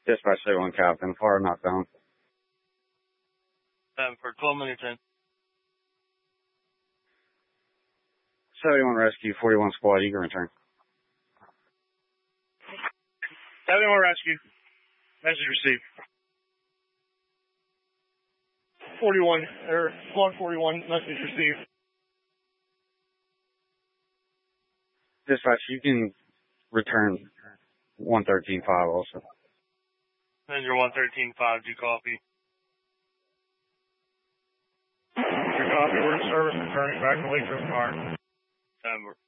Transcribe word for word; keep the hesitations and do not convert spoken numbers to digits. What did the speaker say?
Dispatch three one Captain, fire knocked down. Um, for twelve minutes in. seventy-one Rescue, forty-one Squad, you can return. seventy-one Rescue. Message received. forty-one, or Squad forty-one, message received. Dispatch, you can return one thirteen five also. Messenger one thirteen five, do you copy? You copy, we're in service, returning back to Lakeville Park. Um,